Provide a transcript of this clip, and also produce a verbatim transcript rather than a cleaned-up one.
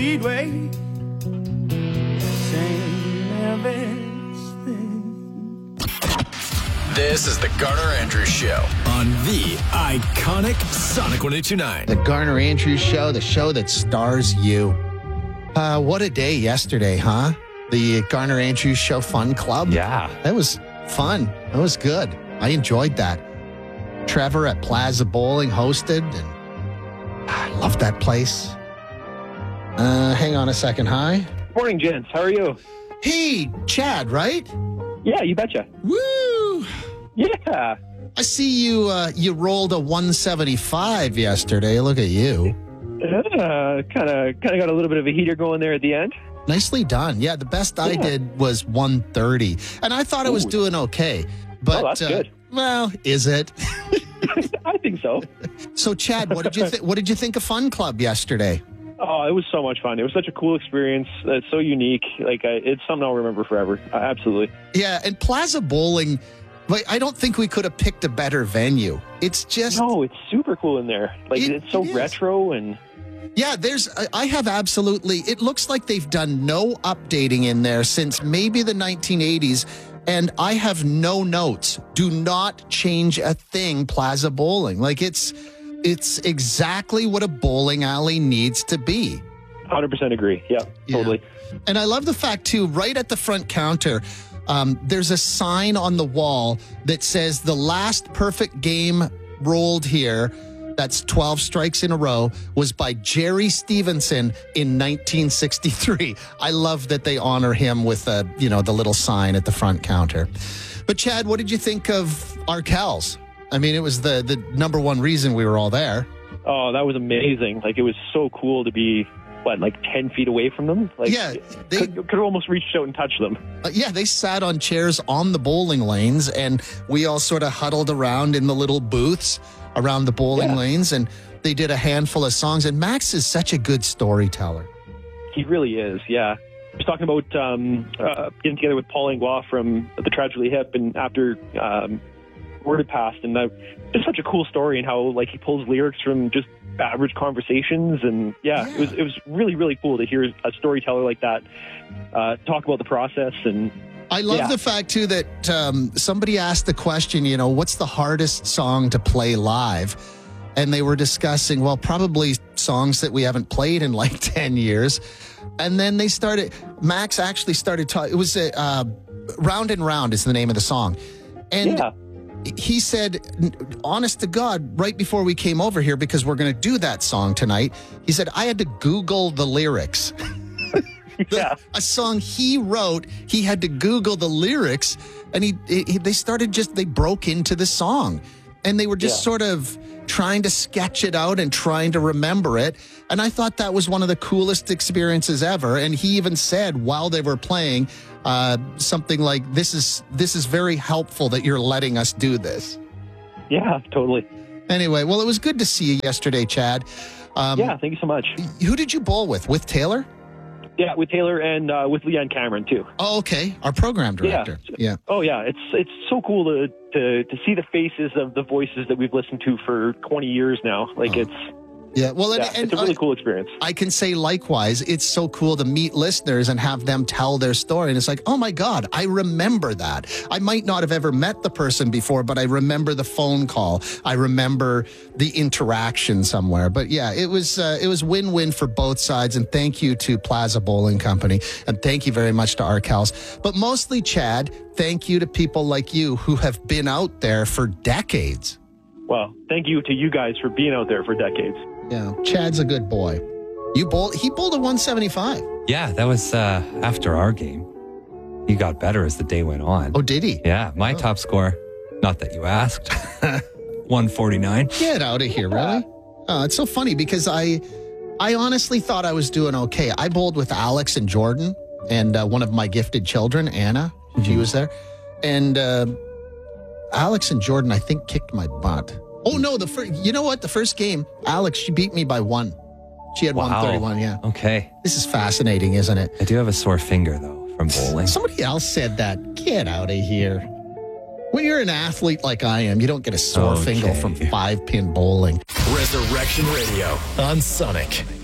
Speedway. This is the Garner Andrews Show on the iconic Sonic one oh two nine. The Garner Andrews Show, the show that stars you. Uh, what a day yesterday, huh? The Garner Andrews Show Fun Club. Yeah. That was fun. That was good. I enjoyed that. Trevor at Plaza Bowling hosted, and I love that place. Uh, hang on a second. Hi. Morning, gents. How are you? Hey, Chad, right? Yeah, you betcha. Woo! Yeah. I see you uh, you rolled a one seventy-five yesterday. Look at you. Uh, kind of kind of got a little bit of a heater going there at the end. Nicely done. Yeah, the best I Yeah. did was one thirty. And I thought it was Ooh. doing okay. But Oh, that's uh, good. Well, is it? I think so. So Chad, what did you th- what did you think of Fun Club yesterday? Oh, it was so much fun. It was such a cool experience. It's so unique. Like, I, it's something I'll remember forever. Uh, absolutely. Yeah, and Plaza Bowling, like, I don't think we could have picked a better venue. It's just No, it's super cool in there. Like, It- it's so it is. retro and Yeah, there's I- I have absolutely it looks like they've done no updating in there since maybe the nineteen eighties. And I have no notes. Do not change a thing, Plaza Bowling. Like it's it's exactly what a bowling alley needs to be. one hundred percent agree. Yeah, Yeah. totally. And I love the fact too, right at the front counter, um, there's a sign on the wall that says the last perfect game rolled here, that's twelve strikes in a row, was by Jerry Stevenson in nineteen sixty-three. I love that they honor him with a, you know, the little sign at the front counter. But Chad, what did you think of Arkells? I mean, it was the, the number one reason we were all there. Oh, that was amazing. Like, it was so cool to be, what, like ten feet away from them? Like, Yeah, they- could, could have almost reached out and touched them. Uh, yeah, they sat on chairs on the bowling lanes, and we all sort of huddled around in the little booths around the bowling Yeah. lanes, and they did a handful of songs. And Max is such a good storyteller. He really is, yeah. I was talking about um, uh, getting together with Paul Langlois from the Tragically Hip, and after um, word had passed, and that, it's such a cool story, and how like he pulls lyrics from just average conversations, and yeah, Yeah. it was it was really really cool to hear a storyteller like that uh, talk about the process. And I love Yeah. the fact, too, that um, somebody asked the question, you know, what's the hardest song to play live? And they were discussing, well, probably songs that we haven't played in like ten years. And then they started, Max actually started talking, it was a, uh, Round and Round is the name of the song. And yeah, he said, honest to God, right before we came over here, because we're going to do that song tonight, he said, I had to Google the lyrics. The- yeah, a song he wrote, he had to Google the lyrics, and he, he they started just, they broke into the song. And they were just Yeah. sort of trying to sketch it out and trying to remember it. And I thought that was one of the coolest experiences ever. And he even said while they were playing uh, something like, this is this is very helpful that you're letting us do this. yeah, totally. Anyway, well, it was good to see you yesterday, Chad. Um, Yeah, thank you so much. Who did you bowl with? With Taylor? Yeah, with Taylor and uh, with Leanne Cameron too. Oh, okay. Our program director. Yeah. Oh yeah, it's it's so cool to to to see the faces of the voices that we've listened to for twenty years now. Like Oh. it's Yeah. Well, and, yeah, and it's a really I- cool experience. I can say likewise, it's so cool to meet listeners and have them tell their story. And it's like, oh my God, I remember that. I might not have ever met the person before, but I remember the phone call. I remember the interaction somewhere. But yeah, it was uh, it was win-win for both sides. And thank you to Plaza Bowling Company. And thank you very much to Arkells. But mostly, Chad, thank you to people like you who have been out there for decades. Well, thank you to you guys for being out there for decades. Yeah, Chad's a good boy. You bowled, he bowled a one seventy-five. Yeah, that was uh, after our game. He got better as the day went on. Oh, did he? Yeah, my Oh. top score, not that you asked, one forty-nine. Get out of here, really? Oh, it's so funny because I I honestly thought I was doing okay. I bowled with Alex and Jordan and uh, one of my gifted children, Anna. She was there. And uh, Alex and Jordan, I think, kicked my butt. Oh, no, the first, you know what? The first game, Alex, she beat me by one. She had Wow. one thirty-one, yeah. Okay. This is fascinating, isn't it? I do have a sore finger, though, from bowling. Somebody else said that. Get out of here. When you're an athlete like I am, you don't get a sore Okay. finger from five-pin bowling. Resurrection Radio on Sonic.